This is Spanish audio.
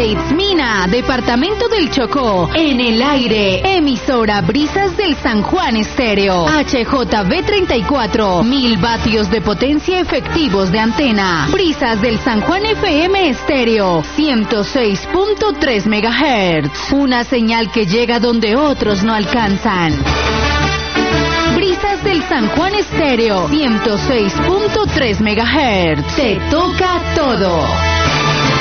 Itzmina, departamento del Chocó. En el aire, emisora Brisas del San Juan Estéreo. HJB 34, 1000 vatios de potencia efectivos de antena. Brisas del San Juan FM Estéreo, 106.3 MHz. Una señal que llega donde otros no alcanzan. Brisas del San Juan Estéreo, 106.3 MHz. Te toca todo.